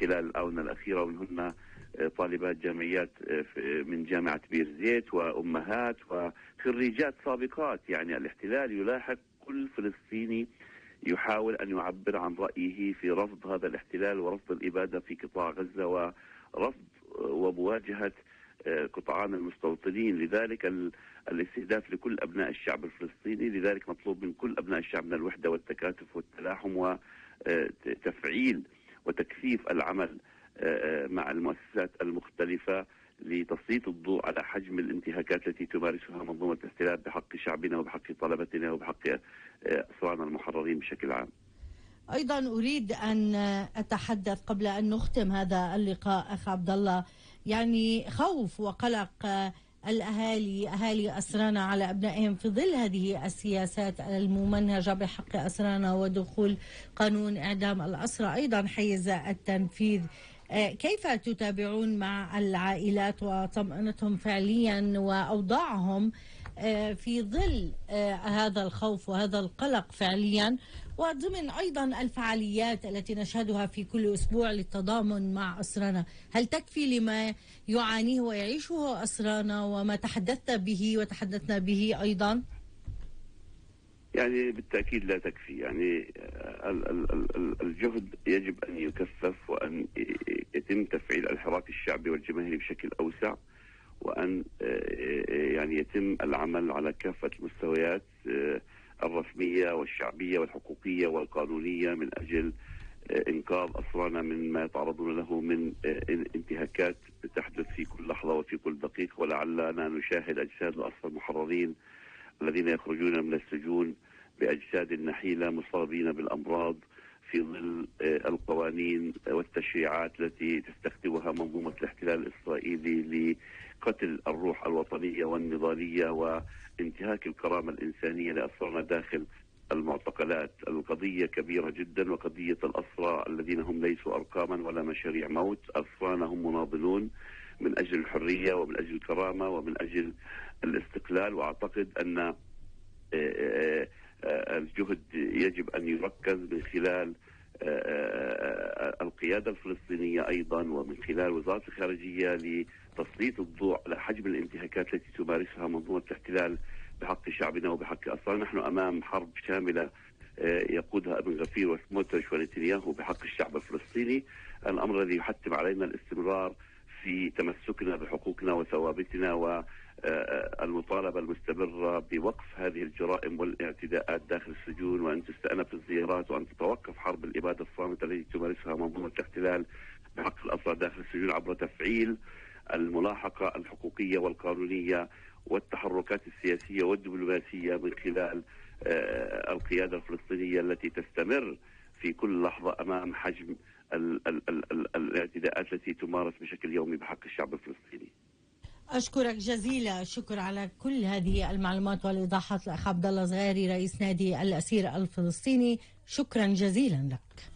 خلال الآونة الأخيرة، ومنهن طالبات جامعيات من جامعة بير زيت وأمهات وخريجات سابقات. يعني الاحتلال يلاحق كل فلسطيني يحاول أن يعبر عن رأيه في رفض هذا الاحتلال ورفض الإبادة في قطاع غزة ورفض ومواجهة قطعان المستوطنين. لذلك الاستهداف لكل أبناء الشعب الفلسطيني. لذلك مطلوب من كل أبناء الشعب من الوحدة والتكاتف والتلاحم وتفعيل وتكثيف العمل مع المؤسسات المختلفة لتسليط الضوء على حجم الانتهاكات التي تمارسها منظومة الاحتلال بحق شعبنا وبحق طلبتنا وبحق أسرانا المحررين بشكل عام. أيضا أريد أن أتحدث قبل أن نختم هذا اللقاء أخ عبد الله، يعني خوف وقلق أهالي أسرانا على أبنائهم في ظل هذه السياسات الممنهجة بحق أسرانا ودخول قانون إعدام الأسرى أيضا حيز التنفيذ. كيف تتابعون مع العائلات وطمأنتهم فعليا وأوضاعهم في ظل هذا الخوف وهذا القلق فعليا، وضمن أيضا الفعاليات التي نشهدها في كل أسبوع للتضامن مع أسرانا؟ هل تكفي لما يعانيه ويعيشه أسرانا وما تحدثت به وتحدثنا به أيضا؟ يعني بالتأكيد لا تكفي. يعني الجهد يجب أن يكثف وأن يتم تفعيل الحراك الشعبي والجماهيري بشكل أوسع، وأن يعني يتم العمل على كافة المستويات الرسمية والشعبية والحقوقية والقانونية من أجل إنقاذ أسرانا من ما يتعرضون له من انتهاكات تحدث في كل لحظة وفي كل دقيقة. ولعلنا نشاهد أجساد الأسرى المحررين الذين يخرجون من السجون بأجساد نحيلة مصابين بالأمراض في ظل القوانين والتشريعات التي تستخدمها منظومة الاحتلال الإسرائيلي لقتل الروح الوطنية والنضالية وانتهاك الكرامة الإنسانية لأسرانا داخل المعتقلات. القضية كبيرة جدا، وقضية الأسرى الذين هم ليسوا أرقاما ولا مشاريع موت. أسرانا هم مناضلون من أجل الحرية ومن أجل الكرامة ومن أجل الاستقلال. وأعتقد أن الجهد يجب أن يركز من خلال القيادة الفلسطينية أيضا ومن خلال وزارة الخارجية لتسليط الضوء على حجم الانتهاكات التي تمارسها منظومة الاحتلال بحق شعبنا وبحق أسرانا. نحن أمام حرب شاملة يقودها ابن غفير وسموتريتش ونتنياهو بحق الشعب الفلسطيني. الأمر الذي يحتم علينا الاستمرار في تمسكنا بحقوقنا وثوابتنا والمطالبة المستمرة بوقف هذه الجرائم والاعتداءات داخل السجون، وأن تستأنف الزيارات، وأن تتوقف حرب الإبادة الصامتة التي تمارسها منظومة الاحتلال بحق الأسرى داخل السجون عبر تفعيل الملاحقة الحقوقية والقانونية والتحركات السياسية والدبلوماسية من خلال القيادة الفلسطينية التي تستمر في كل لحظة أمام حجم الاعتداءات التي تمارس بشكل يومي بحق الشعب الفلسطيني. أشكرك جزيلا الشكر على كل هذه المعلومات والإيضاحات الأخ عبد الله صغيري رئيس نادي الأسير الفلسطيني. شكرا جزيلا لك.